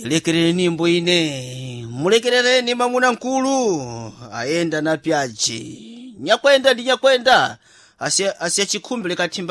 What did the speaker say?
ndilekereni nyimbo ine mulekerereni mamuna nkulu ayenda na pyaji nyakwenda ndi nyakwenda asiya chikhumbile kathimba